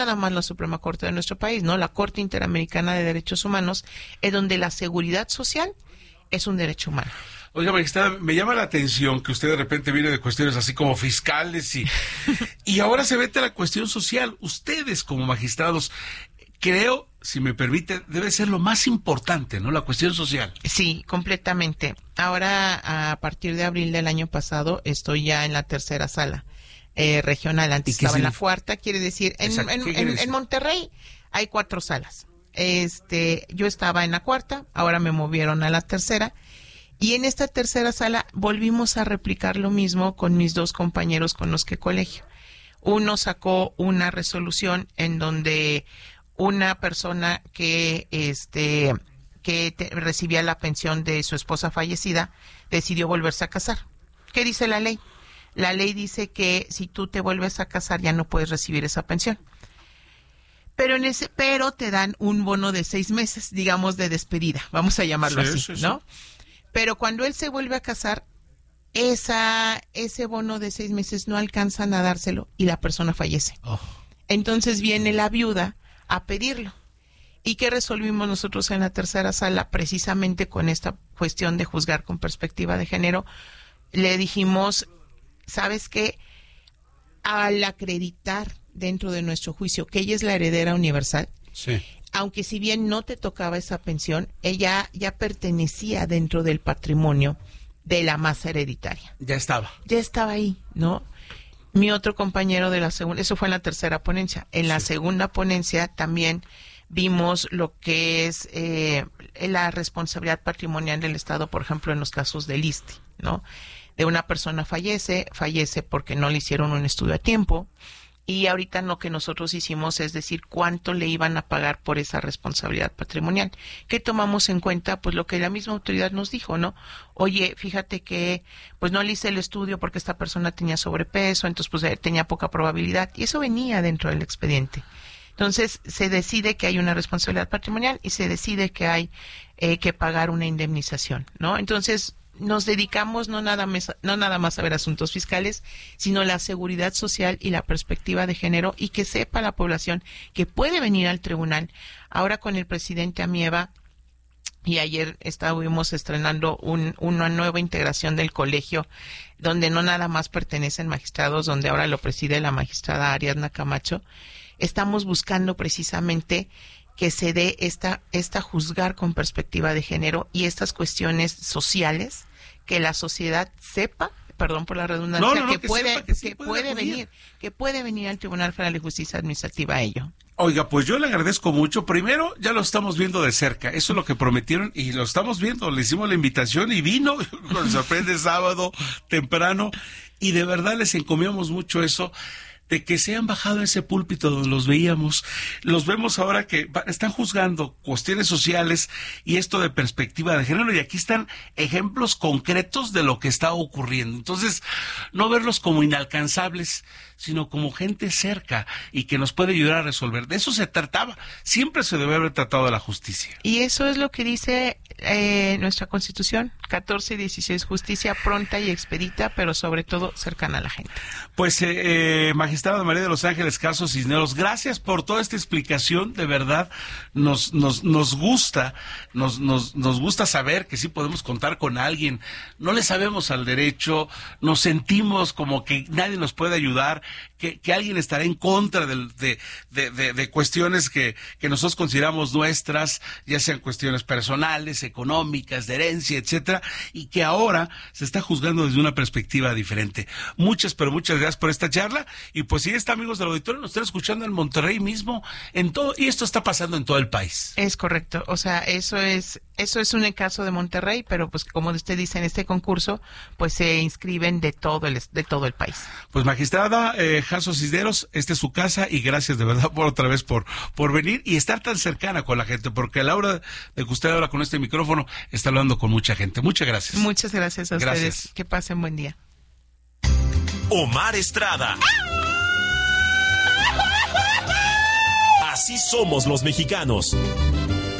nada más la Suprema Corte de nuestro país, ¿no? La Corte Interamericana de Derechos Humanos, es donde la seguridad social es un derecho humano. Oiga, magistrada, me llama la atención que usted de repente viene de cuestiones así como fiscales y ahora se mete a la cuestión social. Ustedes como magistrados, creo, si me permite, debe ser lo más importante, ¿no? La cuestión social. Sí, completamente. Ahora, a partir de abril del año pasado, estoy ya en la tercera sala regional. Antes estaba en la cuarta, quiere decir, en Monterrey hay 4 salas. Yo estaba en la cuarta, ahora me movieron a la tercera. Y en esta tercera sala volvimos a replicar lo mismo con mis 2 compañeros con los que colegio. Uno sacó una resolución en donde una persona que recibía la pensión de su esposa fallecida decidió volverse a casar. ¿Qué dice la ley? La ley dice que si tú te vuelves a casar ya no puedes recibir esa pensión. Pero te dan un bono de 6 meses, digamos, de despedida, vamos a llamarlo así, ¿no? Pero cuando él se vuelve a casar, ese bono de 6 meses no alcanzan a dárselo y la persona fallece. Entonces viene la viuda a pedirlo. ¿Y qué resolvimos nosotros en la tercera sala? Precisamente con esta cuestión de juzgar con perspectiva de género, le dijimos, ¿sabes qué? Al acreditar dentro de nuestro juicio que ella es la heredera universal, sí, aunque si bien no te tocaba esa pensión, ella ya pertenecía dentro del patrimonio de la masa hereditaria. Ya estaba ahí, ¿no? Mi otro compañero de la segunda, eso fue en la tercera ponencia. En la segunda ponencia también vimos lo que es la responsabilidad patrimonial del Estado, por ejemplo, en los casos del ISSSTE, ¿no? De una persona fallece porque no le hicieron un estudio a tiempo. Y ahorita lo que nosotros hicimos es decir cuánto le iban a pagar por esa responsabilidad patrimonial. ¿Qué tomamos en cuenta? Pues lo que la misma autoridad nos dijo, ¿no? Oye, fíjate que pues no le hice el estudio porque esta persona tenía sobrepeso, entonces pues tenía poca probabilidad. Y eso venía dentro del expediente. Entonces se decide que hay una responsabilidad patrimonial y se decide que hay que pagar una indemnización, ¿no? Entonces nos dedicamos no nada más a ver asuntos fiscales, sino la seguridad social y la perspectiva de género, y que sepa la población que puede venir al tribunal. Ahora con el presidente Amieva, y ayer estábamos estrenando una nueva integración del colegio, donde no nada más pertenecen magistrados, donde ahora lo preside la magistrada Ariadna Camacho. Estamos buscando precisamente que se dé esta juzgar con perspectiva de género y estas cuestiones sociales, que la sociedad sepa, perdón por la redundancia, que puede venir al Tribunal Federal de Justicia Administrativa a ello. Oiga, pues yo le agradezco mucho. Primero, ya lo estamos viendo de cerca. Eso es lo que prometieron y lo estamos viendo. Le hicimos la invitación y vino. Nos sorprende sábado temprano. Y de verdad les encomiamos mucho eso, de que se han bajado a ese púlpito donde los veíamos. Los vemos ahora que están juzgando cuestiones sociales y esto de perspectiva de género, y aquí están ejemplos concretos de lo que está ocurriendo. Entonces, no verlos como inalcanzables, sino como gente cerca y que nos puede ayudar a resolver. De eso se trataba. Siempre se debe haber tratado de la justicia. Y eso es lo que dice nuestra Constitución, 14 y 16, justicia pronta y expedita, pero sobre todo cercana a la gente. Pues, magistrada María de los Ángeles Caso Cisneros, gracias por toda esta explicación. De verdad, nos gusta saber que sí podemos contar con alguien. No le sabemos al derecho, nos sentimos como que nadie nos puede ayudar, que alguien estará en contra de cuestiones que nosotros consideramos nuestras, ya sean cuestiones personales, económicas, de herencia, etcétera, y que ahora se está juzgando desde una perspectiva diferente. Pero muchas gracias por esta charla, y pues si está, amigos del auditorio, nos están escuchando en Monterrey mismo, en todo, y esto está pasando en todo el país. Es correcto, o sea, eso es un caso de Monterrey, pero pues como usted dice, en este concurso, pues se inscriben de todo el país. Pues magistrada Caso Cisneros, esta es su casa, y gracias de verdad otra vez por venir y estar tan cercana con la gente, porque a la hora de que usted habla con este micrófono, está hablando con mucha gente. Muchas gracias. Muchas gracias a ustedes. Que pasen buen día. Omar Estrada. Así somos los mexicanos.